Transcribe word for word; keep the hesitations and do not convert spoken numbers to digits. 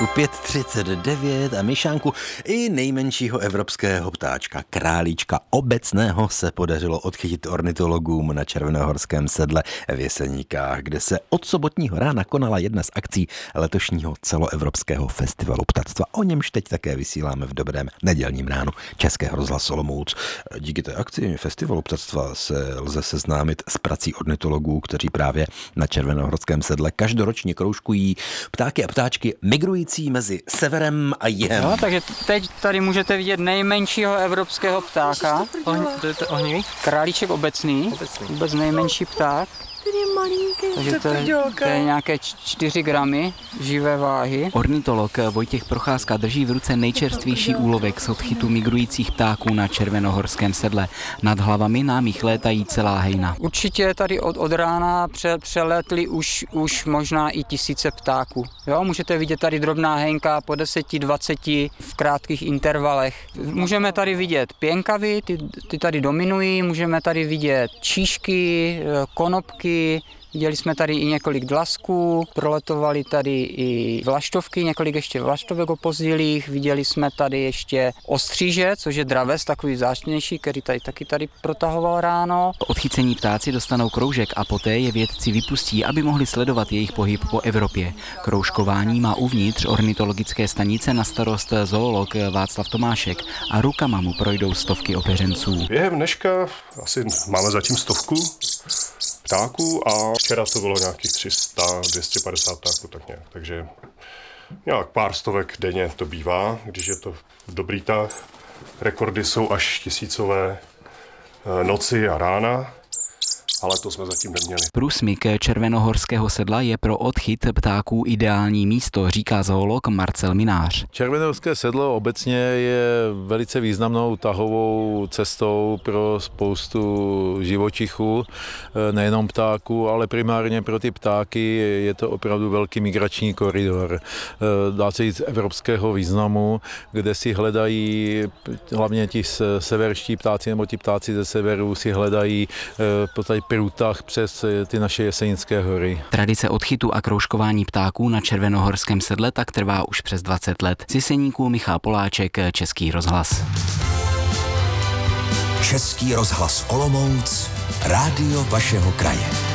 pět třicet devět a Myšánku i nejmenšího evropského ptáčka, králíčka obecného, se podařilo odchytit ornitologům na Červenohorském sedle v Jeseníkách, kde se od sobotního rána konala jedna z akcí letošního celoevropského festivalu ptactva. O němž teď také vysíláme v dobrém nedělním ránu Českého rozhlasu Olomouc. Díky té akci festivalu ptactva se lze seznámit s prací ornitologů, kteří právě na Červenohorském sedle každoročně kroužkují ptáky a ptáčky migrující mezi severem a jihem. No, takže teď tady můžete vidět nejmenšího evropského ptáka. To je to ohnivý? Králíček obecný, Obecný. vůbec nejmenší pták. Ten je malinký, Takže to je, to je nějaké čtyři gramy živé váhy. Ornitolog Vojtěch Procházka drží v ruce nejčerstvější úlovek z odchytu migrujících ptáků na Červenohorském sedle. Nad hlavami nám jich létají celá hejna. Určitě tady od, od rána pře, přelétly už, už možná i tisíce ptáků. Jo, můžete vidět tady drobná hejnka po deseti, dvaceti v krátkých intervalech. Můžeme tady vidět pěnkavy, ty, ty tady dominují, můžeme tady vidět číšky, konopky, viděli jsme tady i několik dlasků, proletovali tady i vlaštovky, několik ještě vlaštovek opozdilých, viděli jsme tady ještě ostříže, což je draves, takový vzácnější, který tady taky tady protahoval ráno. Odchycení ptáci dostanou kroužek a poté je vědci vypustí, aby mohli sledovat jejich pohyb po Evropě. Kroužkování má uvnitř ornitologické stanice na starost zoolog Václav Tomášek a rukama mu projdou stovky opeřenců. Během dneška asi máme zatím stovku ptáků a včera to bylo nějakých tři sta, dvě stě padesát ptáků, tak nějak. Takže nějak pár stovek denně to bývá, když je to dobrý tah. Rekordy jsou až tisícové noci a rána, ale to jsme zatím neměli. Průsmyk Červenohorského sedla je pro odchyt ptáků ideální místo, říká zoolog Marcel Minář. Červenohorské sedlo obecně je velice významnou tahovou cestou pro spoustu živočichů, nejenom ptáků, ale primárně pro ty ptáky je to opravdu velký migrační koridor. Dá se říct evropského významu, kde si hledají, hlavně ti severští ptáci nebo ti ptáci ze severu si hledají v podstatě průtah přes ty naše Jesenické hory. Tradice odchytu a kroužkování ptáků na Červenohorském sedle tak trvá už přes dvacet let. Z Jeseníků Michal Poláček, Český rozhlas. Český rozhlas Olomouc, rádio vašeho kraje.